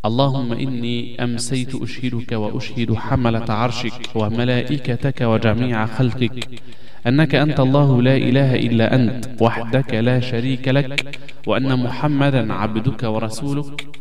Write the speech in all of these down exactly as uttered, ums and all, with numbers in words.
اللهم إني أمسيت أشهدك وأشهد حملة عرشك وملائكتك وجميع خلقك أنك أنت الله لا إله إلا أنت وحدك لا شريك لك، وأن محمدا عبدك ورسولك.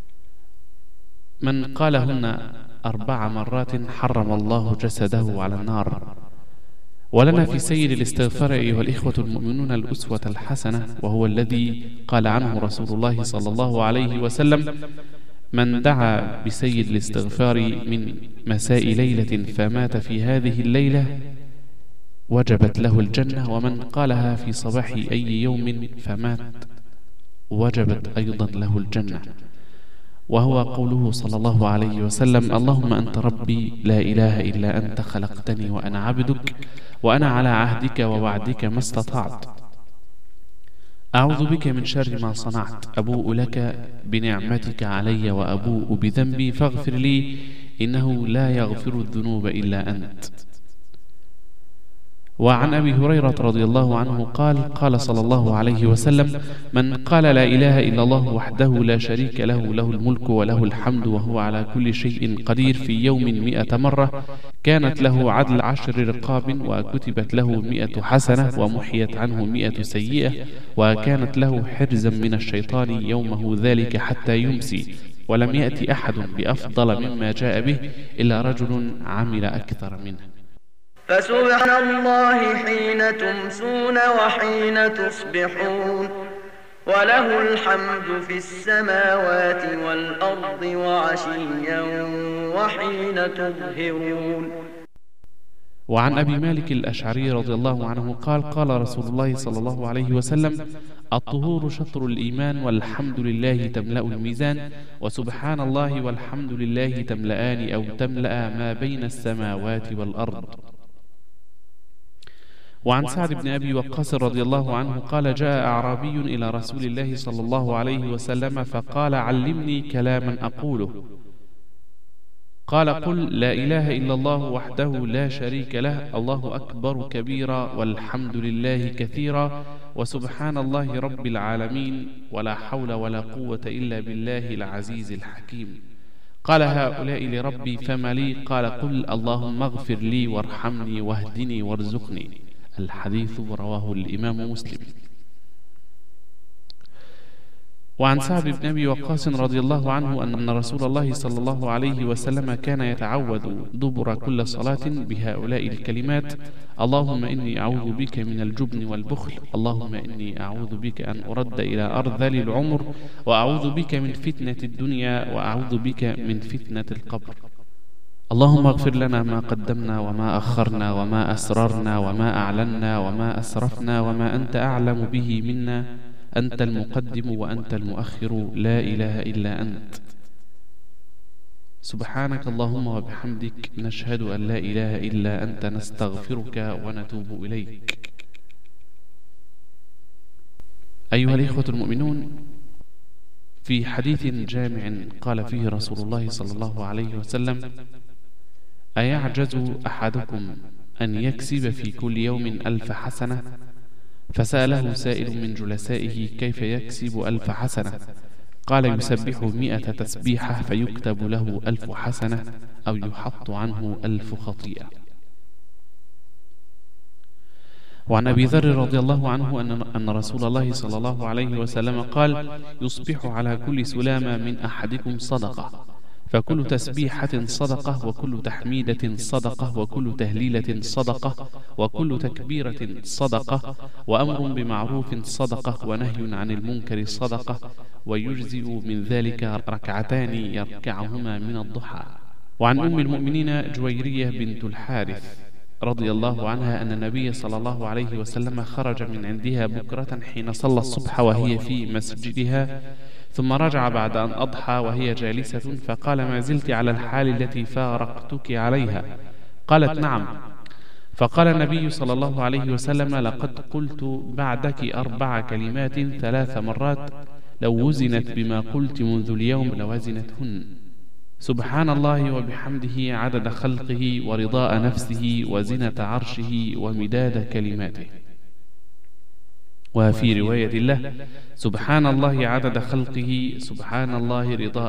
من قالهن أربع مرات حرم الله جسده على النار. ولنا في سيد الاستغفار أيها الإخوة المؤمنون الأسوة الحسنة، وهو الذي قال عنه رسول الله صلى الله عليه وسلم: من دعا بسيد الاستغفار من مساء ليلة فمات في هذه الليلة وجبت له الجنة، ومن قالها في صباح أي يوم فمات وجبت أيضا له الجنة. وهو قوله صلى الله عليه وسلم: اللهم أنت ربي لا إله إلا أنت خلقتني وأنا عبدك وأنا على عهدك ووعدك ما استطعت، أعوذ بك من شر ما صنعت، أبوء لك بنعمتك علي وأبوء بذنبي فاغفر لي إنه لا يغفر الذنوب إلا أنت. وعن أبي هريرة رضي الله عنه قال: قال صلى الله عليه وسلم: من قال لا إله إلا الله وحده لا شريك له له الملك وله الحمد وهو على كل شيء قدير في يوم مئة مرة كانت له عدل عشر رقاب، وكتبت له مئة حسنة ومحيت عنه مئة سيئة، وكانت له حرزا من الشيطان يومه ذلك حتى يمسي، ولم يأتي أحد بأفضل مما جاء به إلا رجل عمل أكثر منه. فسبحان الله حين تمسون وحين تصبحون، وله الحمد في السماوات والأرض وعشيا وحين تظهرون. وعن أبي مالك الأشعري رضي الله عنه قال: قال رسول الله صلى الله عليه وسلم: الطهور شطر الإيمان، والحمد لله تملأ الميزان، وسبحان الله والحمد لله تملأان أو تملأ ما بين السماوات والأرض. وعن سعد بن أبي وقاص رضي الله عنه قال: جاء أعرابي إلى رسول الله صلى الله عليه وسلم فقال: علمني كلاما أقوله. قال: قل لا إله إلا الله وحده لا شريك له، الله أكبر كبيرا، والحمد لله كثيرا، وسبحان الله رب العالمين، ولا حول ولا قوة إلا بالله العزيز الحكيم. قال: هؤلاء لربي فما لي؟ قال: قل اللهم اغفر لي وارحمني واهدني وارزقني. الحديث رواه الإمام مسلم. وعن سعد بن أبي وقاص رضي الله عنه أن رسول الله صلى الله عليه وسلم كان يتعوذ دبر كل صلاة بهؤلاء الكلمات: اللهم إني أعوذ بك من الجبن والبخل، اللهم إني أعوذ بك أن أرد إلى أرذل العمر، وأعوذ بك من فتنة الدنيا، وأعوذ بك من فتنة القبر. اللهم اغفر لنا ما قدمنا وما أخرنا وما أسررنا وما أعلنا وما أسرفنا وما أنت أعلم به منا، أنت المقدم وأنت المؤخر، لا إله إلا أنت. سبحانك اللهم وبحمدك، نشهد أن لا إله إلا أنت، نستغفرك ونتوب إليك. أيها الإخوة المؤمنون، في حديث جامع قال فيه رسول الله صلى الله عليه وسلم: أيعجز أحدكم أن يكسب في كل يوم ألف حسنة؟ فسأله سائل من جلسائه: كيف يكسب ألف حسنة؟ قال: يسبح مئة تسبيحة فيكتب له ألف حسنة، أو يحط عنه ألف خطيئة. وعن أبي ذر رضي الله عنه أن أن رسول الله صلى الله عليه وسلم قال: يصبح على كل سلامة من أحدكم صدقة، فكل تسبيحة صدقة، وكل تحميدة صدقة، وكل تهليلة صدقة، وكل تكبيرة صدقة، وأمر بمعروف صدقة، ونهي عن المنكر صدقة، ويجزئ من ذلك ركعتان يركعهما من الضحى. وعن أم المؤمنين جويرية بنت الحارث رضي الله عنها أن النبي صلى الله عليه وسلم خرج من عندها بكرة حين صلى الصبح وهي في مسجدها، ثم رجع بعد أن أضحى وهي جالسة، فقال: ما زلت على الحال التي فارقتك عليها؟ قالت: نعم. فقال النبي صلى الله عليه وسلم: لقد قلت بعدك أربع كلمات ثلاث مرات، لو وزنت بما قلت منذ اليوم لوزنتهن: سبحان الله وبحمده عدد خلقه ورضاء نفسه وزنة عرشه ومداد كلماته. وفي رواية له: سبحان الله عدد خلقه، سبحان الله رضاء